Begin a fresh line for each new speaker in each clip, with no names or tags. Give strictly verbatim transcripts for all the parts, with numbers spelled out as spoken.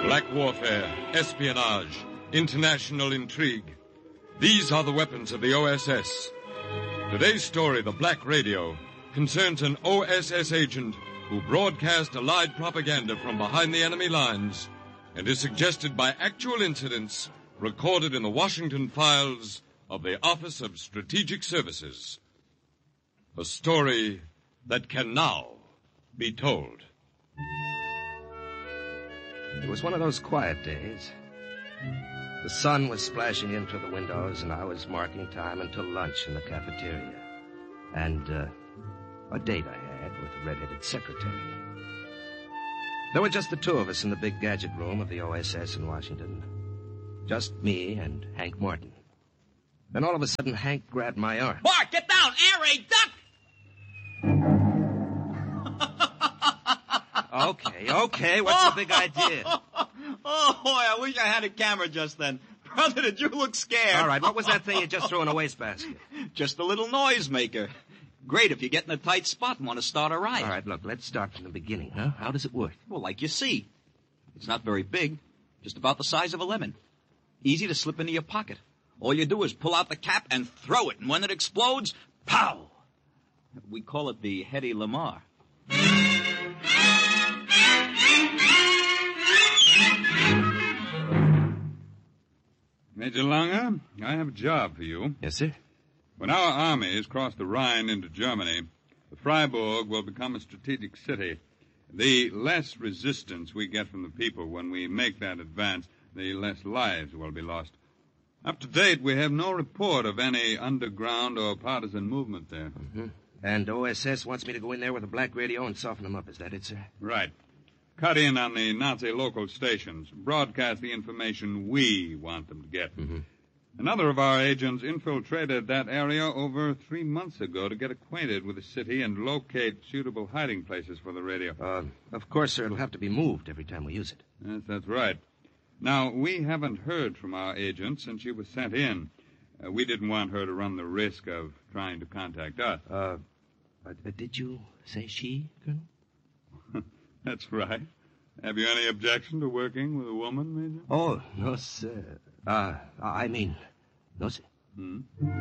Black warfare, espionage, international intrigue. These are the weapons of the O S S. Today's story, The Black Radio, concerns an O S S agent who broadcast Allied propaganda from behind the enemy lines and is suggested by actual incidents recorded in the Washington files of the Office of Strategic Services. A story that can now be told.
It was one of those quiet days. The sun was splashing in through the windows, and I was marking time until lunch in the cafeteria. And, uh, a date I had with a red-headed secretary. There were just the two of us in the big gadget room of the O S S in Washington. Just me and Hank Martin. Then all of a sudden, Hank grabbed my arm.
Bart, get down! Air raid, duck!
Okay, okay, what's the big idea?
Oh, boy, I wish I had a camera just then. Brother, did you look scared?
All right, what was that thing you just threw in a wastebasket?
Just a little noisemaker. Great if you get in a tight spot and want to start a riot.
All right, look, let's start from the beginning, huh? How does it work?
Well, like you see. It's not very big, just about the size of a lemon. Easy to slip into your pocket. All you do is pull out the cap and throw it, and when it explodes, pow! We call it the Hedy Lamarr.
Major Langer, I have a job for you.
Yes, sir.
When our armies cross the Rhine into Germany, Freiburg will become a strategic city. The less resistance we get from the people when we make that advance, the less lives will be lost. Up to date, we have no report of any underground or partisan movement there.
Mm-hmm. And O S S wants me to go in there with a black radio and soften them up. Is that it, sir?
Right. Cut in on the Nazi local stations. Broadcast the information we want them to get.
Mm-hmm.
Another of our agents infiltrated that area over three months ago to get acquainted with the city and locate suitable hiding places for the radio.
Uh, of course, sir, it'll have to be moved every time we use it.
Yes, that's right. Now, we haven't heard from our agent since she was sent in. Uh, we didn't want her to run the risk of trying to contact us.
Uh, uh did you say she, Colonel?
That's right. Have you any objection to working with a woman, Major?
Oh, no, sir. Uh, I mean, no, sir.
Hmm?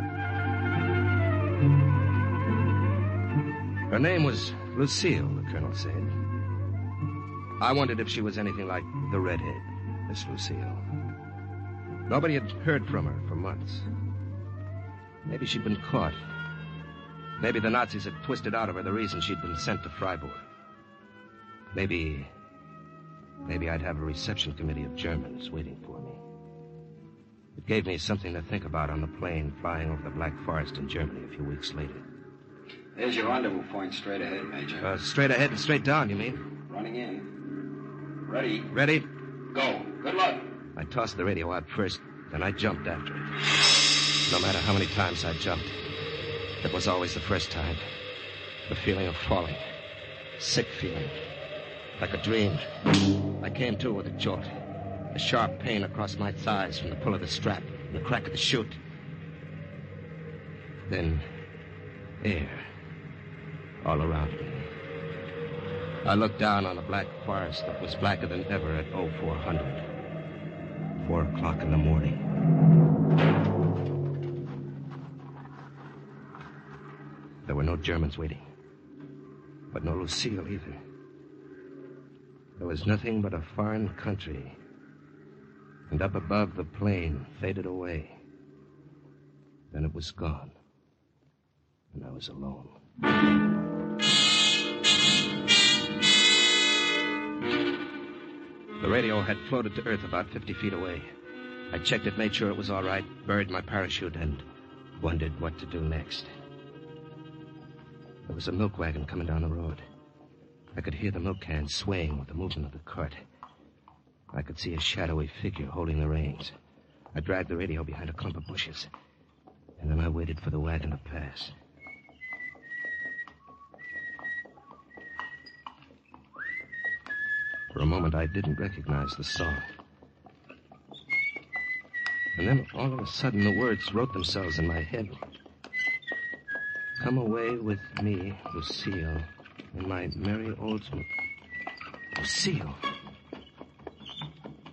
Her name was Lucille, the Colonel said. I wondered if she was anything like the redhead, Miss Lucille. Nobody had heard from her for months. Maybe she'd been caught. Maybe the Nazis had twisted out of her the reason she'd been sent to Freiburg. Maybe... Maybe I'd have a reception committee of Germans waiting for me. It gave me something to think about on the plane flying over the Black Forest in Germany a few weeks later.
There's your rendezvous point straight ahead, Major.
Uh, straight ahead and straight down, you mean?
Running in. Ready.
Ready?
Go. Good luck.
I tossed the radio out first, then I jumped after it. No matter how many times I jumped, it was always the first time. The feeling of falling. Sick feeling. Like a dream. I came to with a jolt. A sharp pain across my thighs from the pull of the strap and the crack of the chute. Then, air all around me. I looked down on a black forest that was blacker than ever at oh four hundred. Four o'clock in the morning. There were no Germans waiting. But no Lucille either. There was nothing but a foreign country. And up above, the plane faded away. Then it was gone. And I was alone. The radio had floated to Earth about fifty feet away. I checked it, made sure it was all right, buried my parachute, and wondered what to do next. There was a milk wagon coming down the road. I could hear the milk cans swaying with the movement of the cart. I could see a shadowy figure holding the reins. I dragged the radio behind a clump of bushes. And then I waited for the wagon to pass. For a moment, I didn't recognize the song. And then, all of a sudden, the words wrote themselves in my head. Come away with me, Lucille, in my merry old... Lucille.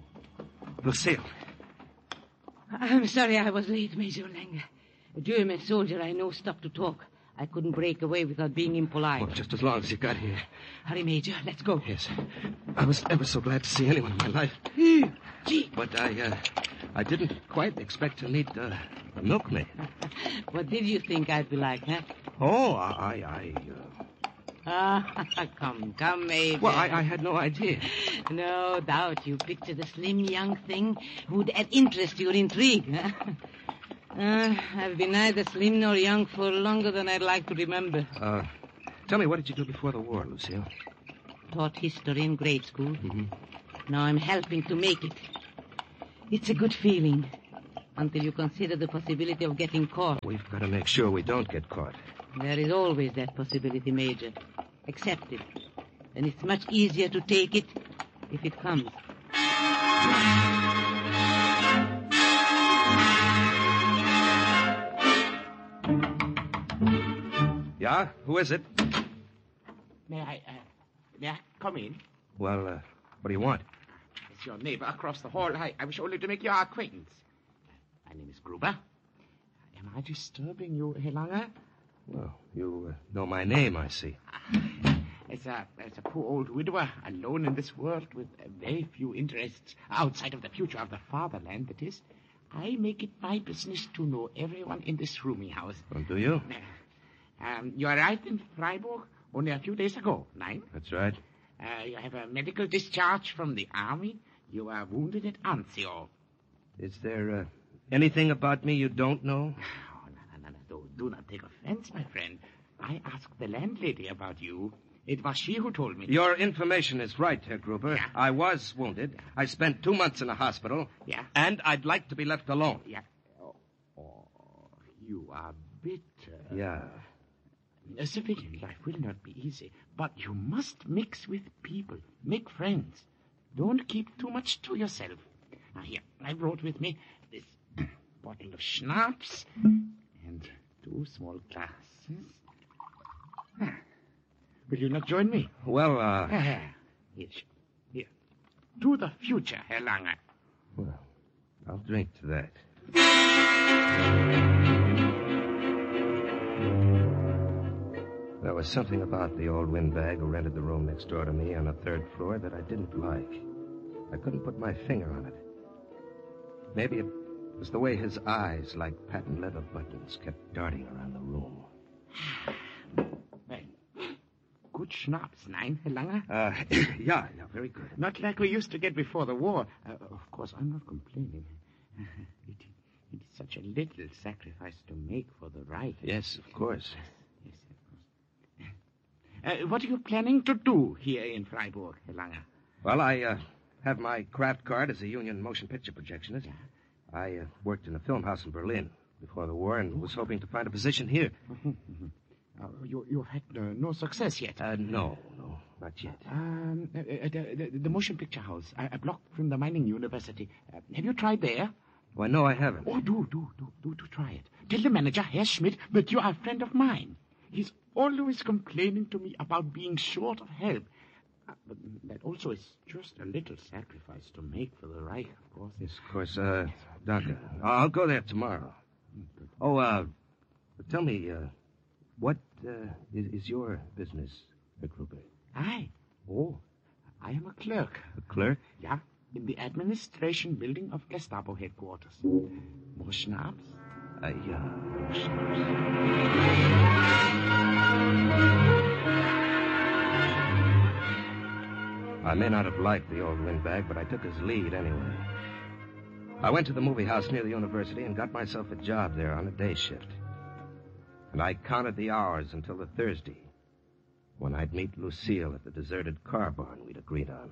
Lucille.
I'm sorry I was late, Major Langer. A German soldier I know stopped to talk. I couldn't break away without being impolite.
Well, just as long as you got here.
Hurry, Major. Let's go.
Yes. I was ever so glad to see anyone in my life.
Gee.
But I, uh, I didn't quite expect to meet, uh, a milkmaid.
What did you think I'd be like, huh?
Oh, I, I, uh...
Ah, come, come, Major.
Well, I, I had no idea.
No doubt you pictured a slim young thing who'd add interest to your intrigue, huh? Uh, I've been neither slim nor young for longer than I'd like to remember.
Uh, tell me, what did you do before the war, Lucille?
Taught history in grade school.
Mm-hmm.
Now I'm helping to make it. It's a good feeling, until you consider the possibility of getting caught.
We've got to make sure we don't get caught.
There is always that possibility, Major. Accept it. And it's much easier to take it if it comes.
Yeah? Who is it?
May I, uh, may I come in?
Well, uh, what do you want?
It's your neighbor across the hall. I, I wish only to make your acquaintance. My name is Gruber. Am I disturbing you, Herr Langer?
Well, you uh, know my name, I see.
As a, as a poor old widower, alone in this world with uh, very few interests outside of the future of the fatherland, that is, I make it my business to know everyone in this rooming house.
Well, do you?
Uh, um, you arrived in Freiburg only a few days ago, Nein?
That's right.
Uh, you have a medical discharge from the army. You are wounded at Anzio.
Is there uh, anything about me you don't know?
Oh, no, no, no, no. Do not take offense, my friend. I asked the landlady about you. It was she who told me.
Your information is right, Herr Gruber.
Yeah.
I was wounded. I spent two months in a hospital.
Yeah.
And I'd like to be left alone.
Yeah. Oh, oh, you are bitter.
Yeah.
A civilian life will not be easy, but you must mix with people, make friends. Don't keep too much to yourself. Now, here, I brought with me this bottle of schnapps and two small glasses. Ah. Will you not join me?
Well, uh...
Ah, here, here. To the future, Herr Langer.
Well, I'll drink to that. There was something about the old windbag who rented the room next door to me on the third floor that I didn't like. I couldn't put my finger on it. Maybe it was the way his eyes, like patent leather buttons, kept darting around the room.
Well, good schnapps, Nein, Herr Langer?
Uh, yeah, yeah, very good.
Not like we used to get before the war. Uh, of course, I'm not complaining. It, it is such a little sacrifice to make for the right.
Yes, of course.
Yes, of course. Uh, what are you planning to do here in Freiburg, Herr Langer?
Well, I uh, have my craft card as a union motion picture projectionist.
Yeah.
I uh, worked in a film house in Berlin before the war and was hoping to find a position here.
Uh, you, you've had uh, no success yet.
Uh, no, no, not yet.
Um, uh, uh, the, the, the motion picture house, a, a block from the mining university. Uh, have you tried there?
Why, no, I haven't.
Oh, do, do, do, do, do try it. Tell the manager, Herr Schmidt, that you are a friend of mine. He's always complaining to me about being short of help. Uh, but that also is just a little sacrifice to make for the Reich, of course.
Yes, of course. Uh, Danke. I'll go there tomorrow. Oh, uh, tell me, uh, what uh, is, is your business, Herr Gruber?
I? Oh, I am a clerk.
A clerk?
Yeah, in the administration building of Gestapo headquarters. More schnapps?
Uh, yeah, more schnapps. I may not have liked the old windbag, but I took his lead anyway. I went to the movie house near the university and got myself a job there on a day shift. And I counted the hours until the Thursday, when I'd meet Lucille at the deserted car barn we'd agreed on.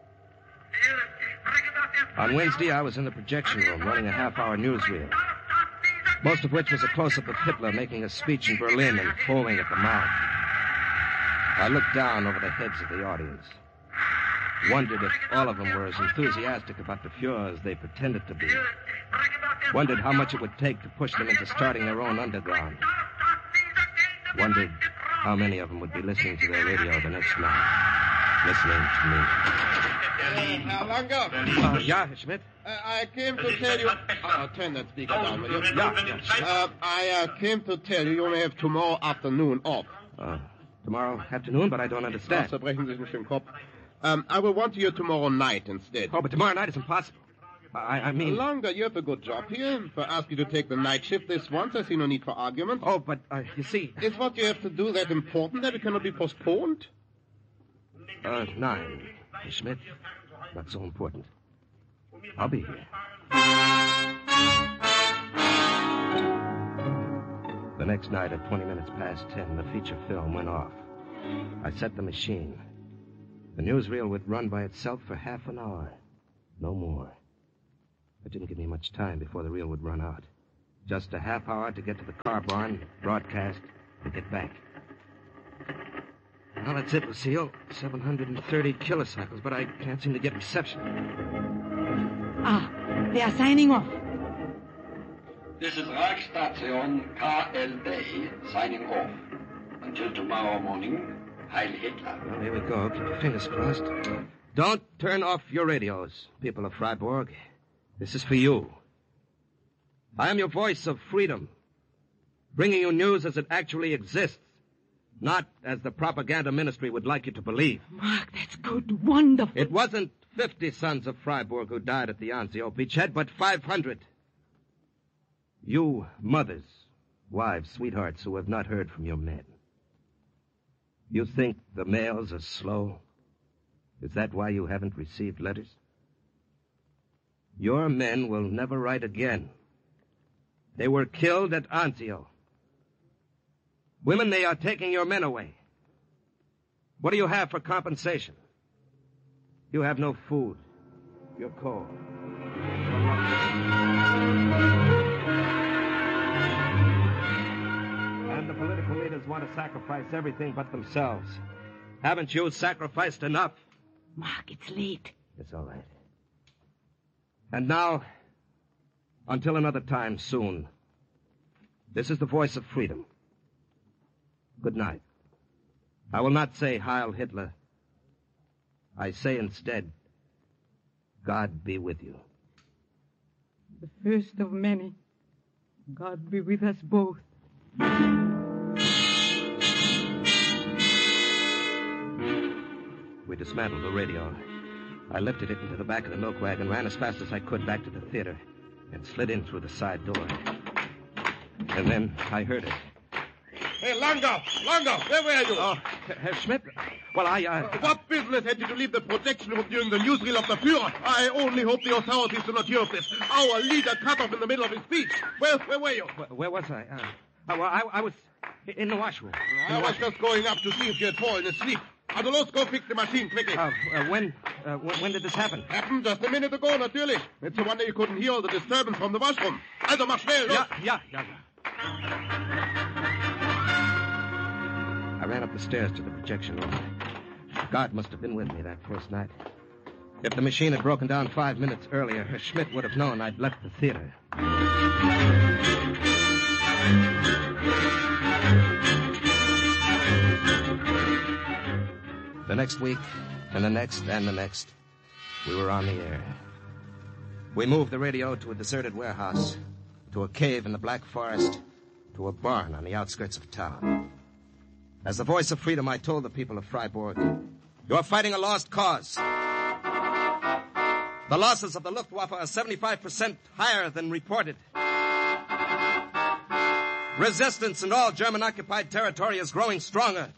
On Wednesday, I was in the projection room running a half-hour newsreel, most of which was a close-up of Hitler making a speech in Berlin and foaming at the mouth. I looked down over the heads of the audience, wondered if all of them were as enthusiastic about the Fuhrer as they pretended to be, wondered how much it would take to push them into starting their own underground, wondered how many of them would be listening to their radio the next night, listening to me.
Herr Langer.
Uh, yeah, Schmidt?
Uh, I came to tell you... Uh, turn that speaker down, will you?
Yeah, yeah.
Uh, I uh, came to tell you you may have tomorrow afternoon off.
Uh, tomorrow afternoon, but I don't understand.
Oh, zerbrechen Sie sich nicht den Kopf. Um, I will want you tomorrow night instead.
Oh, but tomorrow night is impossible. I, I mean...
Longer, you have a good job here. If I ask you to take the night shift this once, I see no need for argument.
Oh, but, uh, you see...
Is what you have to do that important that it cannot be postponed?
Uh, nine, Schmidt. Not so important. I'll be here. The next night at twenty minutes past ten, the feature film went off. I set the machine. The newsreel would run by itself for half an hour. No more. It didn't give me much time before the reel would run out. Just a half hour to get to the car barn, broadcast, and get back. Well, that's it, Lucille. seven hundred thirty kilocycles, but I can't seem to get reception.
Ah, they are signing off.
This is Reichsstation K L D signing off. Until tomorrow morning, Heil Hitler.
Well, here we go. Keep your fingers crossed. Don't turn off your radios, people of Freiburg. This is for you. I am your voice of freedom, bringing you news as it actually exists, not as the propaganda ministry would like you to believe.
Mark, that's good. Wonderful.
It wasn't fifty sons of Freiburg who died at the Anzio beachhead, but five hundred. You mothers, wives, sweethearts who have not heard from your men. You think the mails are slow? Is that why you haven't received letters? Your men will never write again. They were killed at Anzio. Women, they are taking your men away. What do you have for compensation? You have no food. You're cold. And the political leaders want to sacrifice everything but themselves. Haven't you sacrificed enough?
Mark, it's late.
It's all right. And now, until another time soon, this is the voice of freedom. Good night. I will not say Heil Hitler. I say instead, God be with you.
The first of many. God be with us both.
We dismantled the radio. I lifted it into the back of the milk wagon, ran as fast as I could back to the theater, and slid in through the side door. And then I heard it.
Hey, Langer! Langer! Where were you?
Oh, Herr Schmidt? Well, I, uh...
uh what business had you to leave the projection room during the newsreel of the Führer? I only hope the authorities do not hear of this. Our leader cut off in the middle of his speech. Where, where were you?
Where, where was I? Uh, well, I, I was in the washroom. In
I
the
was
washroom.
just going up to see if you had fallen asleep. Also, let's go fix the machine quickly.
Uh, uh, when, uh, when, when did this happen?
Happened just a minute ago, natürlich. It's a wonder you couldn't hear all the disturbance from the washroom. Also, mach schnell, los.
Yeah, yeah, yeah, yeah. I ran up the stairs to the projection room. God must have been with me that first night. If the machine had broken down five minutes earlier, Herr Schmidt would have known I'd left the theater. The next week, and the next, and the next, we were on the air. We moved the radio to a deserted warehouse, to a cave in the Black Forest, to a barn on the outskirts of town. As the voice of freedom, I told the people of Freiburg, you are fighting a lost cause. The losses of the Luftwaffe are seventy-five percent higher than reported. Resistance in all German-occupied territory is growing stronger.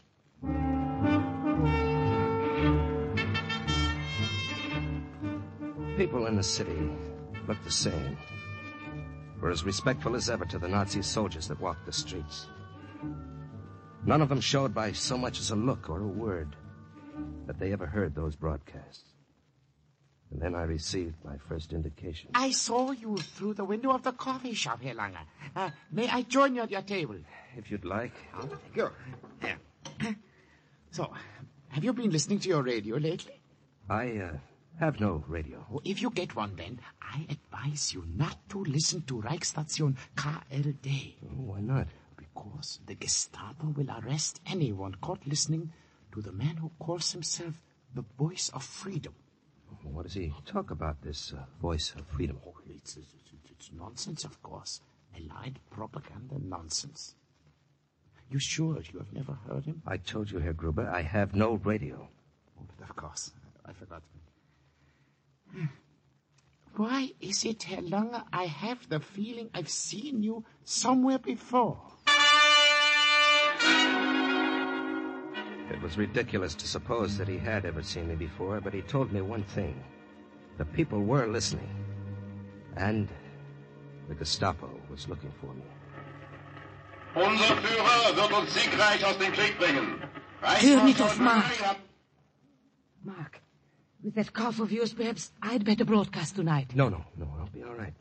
People in the city looked the same. Were as respectful as ever to the Nazi soldiers that walked the streets. None of them showed by so much as a look or a word that they ever heard those broadcasts. And then I received my first indication.
I saw you through the window of the coffee shop, Herr Langer. Uh, may I join you at your table?
If you'd like.
Oh, thank you. There. So, have you been listening to your radio lately?
I, uh, have no radio.
Oh, if you get one, then, I advise you not to listen to Reichsstation K L D.
Oh, why not?
Because the Gestapo will arrest anyone caught listening to the man who calls himself the voice of freedom.
Why what does he talk about, this uh, voice of freedom?
Oh, it's, it's, it's nonsense, of course. Allied propaganda nonsense. You sure you have never heard him?
I told you, Herr Gruber, I have no radio.
Oh, but of course. I forgot. Why is it, Herr Lange, I have the feeling I've seen you somewhere before?
It was ridiculous to suppose that he had ever seen me before, but he told me one thing. The people were listening. And the Gestapo was looking for me.
Unser Führer wird uns siegreich aus dem Krieg bringen.
Hör nicht auf, Mark. Mark, with that cough of yours, perhaps I'd better broadcast tonight.
No, no, no, I'll be all right.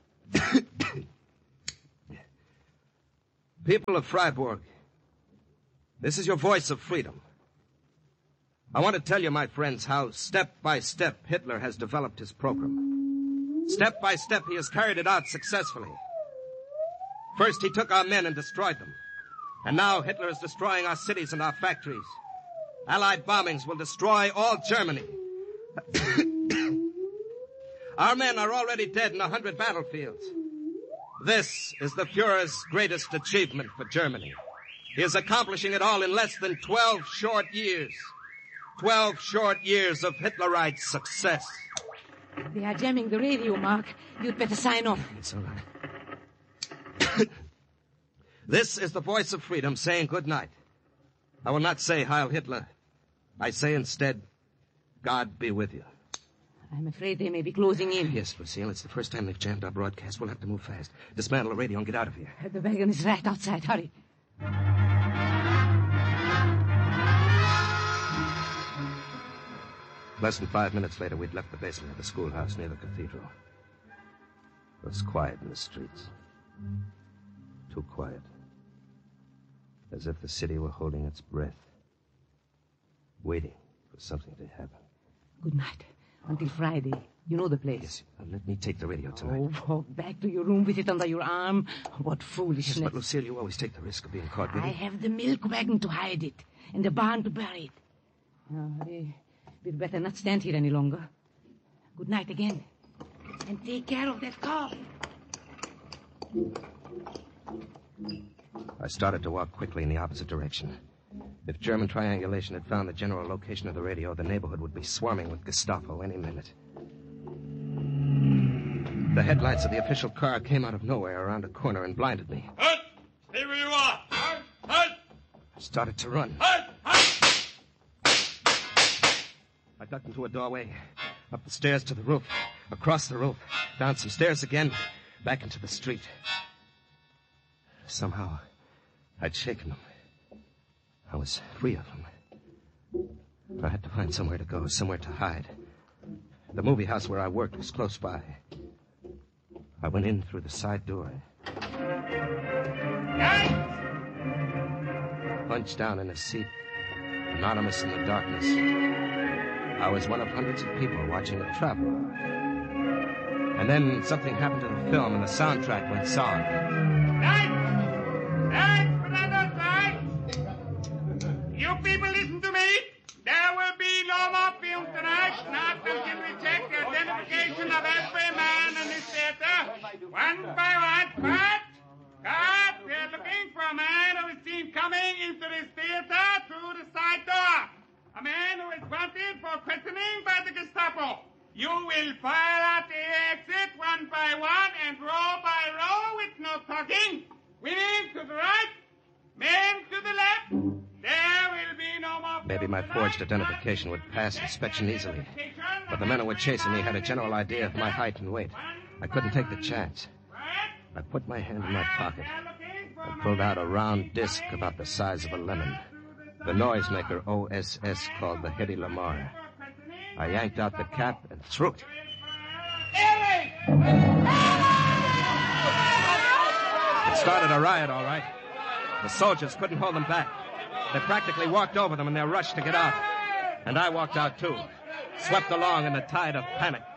People of Freiburg, this is your voice of freedom. I want to tell you, my friends, how step by step Hitler has developed his program. Step by step he has carried it out successfully. First he took our men and destroyed them. And now Hitler is destroying our cities and our factories. Allied bombings will destroy all Germany. Our men are already dead in a hundred battlefields. This is the Fuhrer's greatest achievement for Germany. He is accomplishing it all in less than twelve short years. Twelve short years of Hitlerite success.
They are jamming the radio, Mark. You'd better sign off.
It's all right. This is the voice of freedom saying good night. I will not say Heil Hitler. I say instead, God be with you.
I'm afraid they may be closing in.
Yes, Lucille, it's the first time they've jammed our broadcast. We'll have to move fast. Dismantle the radio and get out of here.
The wagon is right outside. Hurry.
Less than five minutes later, we'd left the basement of the schoolhouse near the cathedral. It was quiet in the streets. Too quiet. As if the city were holding its breath. Waiting for something to happen.
Good night. Until Friday. You know the place.
Yes, uh, let me take the radio tonight.
Oh, walk back to your room with it under your arm. What foolishness.
Yes, but Lucille, you always take the risk of being caught with
I
it.
have the milk wagon to hide it. And the barn to bury it. Now, hurry. We'd better not stand here any longer. Good night again. And take care of that cough.
I started to walk quickly in the opposite direction. If German triangulation had found the general location of the radio, the neighborhood would be swarming with Gestapo any minute. The headlights of the official car came out of nowhere around a corner and blinded me.
Halt! Stay where you are! Halt! Halt!
I started to run.
Halt! Halt!
I ducked into a doorway, up the stairs to the roof, across the roof, down some stairs again, back into the street. Somehow, I'd shaken them. I was free of them. I had to find somewhere to go, somewhere to hide. The movie house where I worked was close by. I went in through the side door. Hunched down in a seat, anonymous in the darkness. I was one of hundreds of people watching a traveler. And then something happened to the film and the soundtrack went sour.
Right! Right! Brother, right! You people listen to me. There will be no more film tonight, not until we check the identification of every man in this theater. One by one. Cut! Cut! We're looking for a man who is seen coming into this theater through the side door. A man who is wanted for questioning by the Gestapo. You will file out the exit one by one and row by row with no talking. Women to the right, men to the left. There will be no more...
Maybe my forged identification would pass inspection easily. But the men who were chasing me had a general idea of my height and weight. I couldn't take the chance. I put my hand in my pocket and pulled out a round disc about the size of a lemon. The noisemaker O S S called the Hedy Lamar. I yanked out the cap and threw it. It started a riot, all right. The soldiers couldn't hold them back. They practically walked over them in their rush to get out. And I walked out, too, swept along in the tide of panic.